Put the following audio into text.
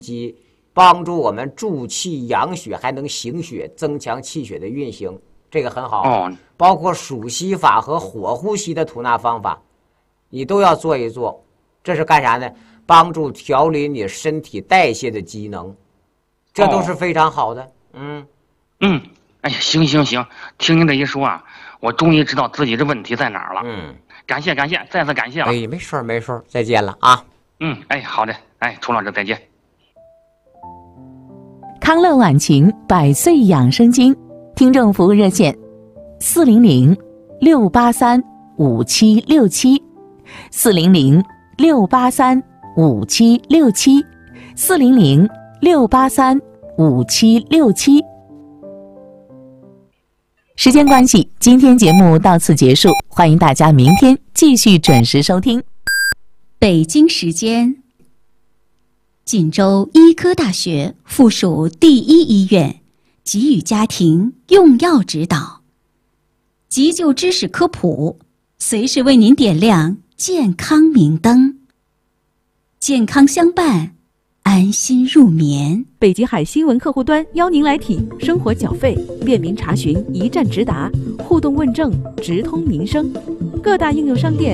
鸡帮助我们助气养血，还能行血，增强气血的运行，这个很好。 哦， 包括数息法和火呼吸的吐纳方法，你都要做一做。这是干啥呢？帮助调理你身体代谢的机能，这都是非常好的。 哎呀，行，听您这一说啊，我终于知道自己的问题在哪儿了。感谢，再次感谢了。 哎，没事，再见了啊。 哎，好的，哎，楚老师再见。 康乐晚晴百岁养生经听众服务热线400-683-5767，400-683-5767。时间关系，今天节目到此结束，欢迎大家明天继续准时收听。 北京时间，锦州医科大学附属第一医院给予家庭用药指导，急救知识科普，随时为您点亮健康明灯，健康相伴，安心入眠。 北极海新闻客户端邀您来挺生活缴费，便民查询，一站直达，互动问政，直通民生。各大应用商店